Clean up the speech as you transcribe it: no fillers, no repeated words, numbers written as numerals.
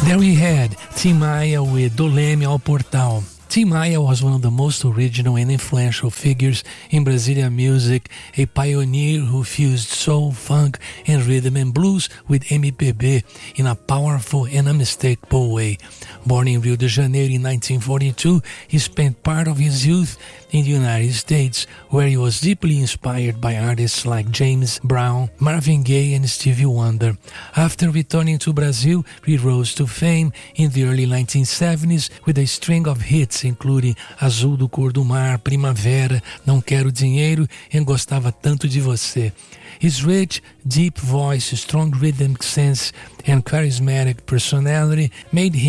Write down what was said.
There we had Tim Maia with Do Leme ao Portal. Tim Maia was one of the most original and influential figures in Brazilian music, a pioneer who fused soul, funk, and rhythm and blues with MPB in a powerful and unmistakable way. Born in Rio de Janeiro in 1942, he spent part of his youth in the United States, where he was deeply inspired by artists like James Brown, Marvin Gaye, and Stevie Wonder. After returning to Brazil, he rose to fame in the early 1970s with a string of hits including Azul do Cor do Mar, Primavera, Não Quero Dinheiro and Gostava Tanto de Você. His rich, deep voice, strong rhythmic sense, and charismatic personality made him